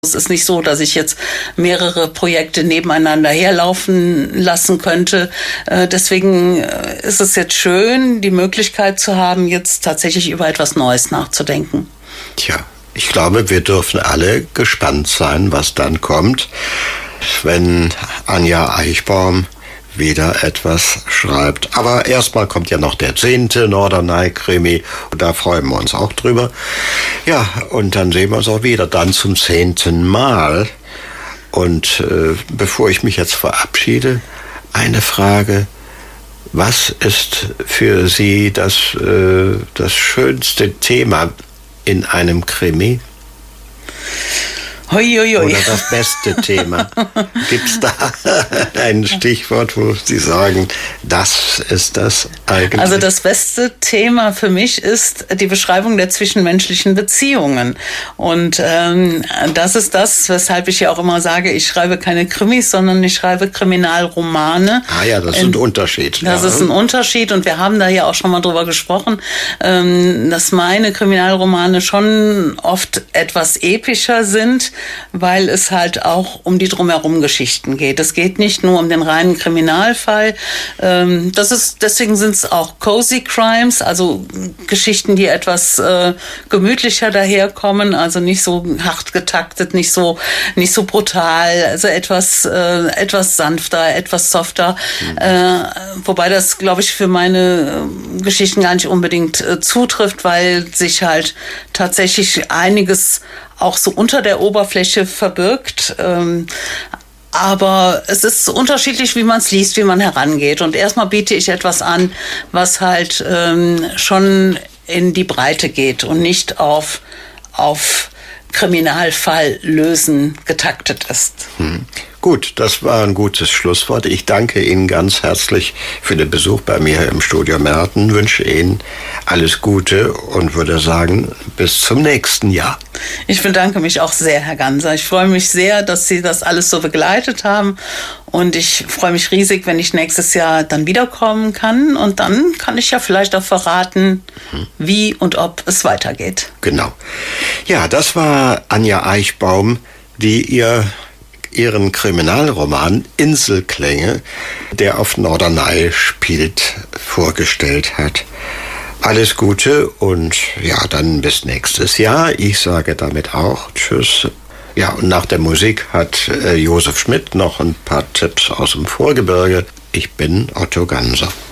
Es ist nicht so, dass ich jetzt mehrere Projekte nebeneinander herlaufen lassen könnte. Deswegen ist es jetzt schön, die Möglichkeit zu haben, jetzt tatsächlich über etwas Neues nachzudenken. Tja, ich glaube, wir dürfen alle gespannt sein, was dann kommt, wenn Anja Eichbaum wieder etwas schreibt. Aber erstmal kommt ja noch der 10. Norderney-Krimi. Da freuen wir uns auch drüber. Ja, und dann sehen wir uns auch wieder, dann zum 10. Mal. Und bevor ich mich jetzt verabschiede, eine Frage. Was ist für Sie das schönste Thema in einem Krimi? Hoi, hoi, hoi. Oder das beste Thema? Gibt es da ein Stichwort, wo Sie sagen, das ist das eigentlich? Also das beste Thema für mich ist die Beschreibung der zwischenmenschlichen Beziehungen. Und das ist das, weshalb ich ja auch immer sage, ich schreibe keine Krimis, sondern ich schreibe Kriminalromane. Ah ja, das ist ein Unterschied. Das ist ein Unterschied und wir haben da ja auch schon mal drüber gesprochen, dass meine Kriminalromane schon oft etwas epischer sind, weil es halt auch um die drumherum Geschichten geht. Es geht nicht nur um den reinen Kriminalfall. Deswegen sind es auch cozy crimes, also Geschichten, die etwas gemütlicher daherkommen, also nicht so hart getaktet, nicht so brutal, also etwas sanfter, etwas softer. Wobei das, glaube ich, für meine Geschichten gar nicht unbedingt zutrifft, weil sich halt tatsächlich einiges auch so unter der Oberfläche verbirgt. Aber es ist unterschiedlich, wie man es liest, wie man herangeht. Und erstmal biete ich etwas an, was halt schon in die Breite geht und nicht auf Kriminalfall lösen getaktet ist. Gut, das war ein gutes Schlusswort. Ich danke Ihnen ganz herzlich für den Besuch bei mir im Studio Merten, wünsche Ihnen alles Gute und würde sagen, bis zum nächsten Jahr. Ich bedanke mich auch sehr, Herr Ganser. Ich freue mich sehr, dass Sie das alles so begleitet haben und ich freue mich riesig, wenn ich nächstes Jahr dann wiederkommen kann und dann kann ich ja vielleicht auch verraten, wie und ob es weitergeht. Genau. Ja, das war Anja Eichbaum, die ihren Kriminalroman Inselklänge, der auf Norderney spielt, vorgestellt hat. Alles Gute und ja, dann bis nächstes Jahr. Ich sage damit auch Tschüss. Ja, und nach der Musik hat Josef Schmidt noch ein paar Tipps aus dem Vorgebirge. Ich bin Otto Ganser.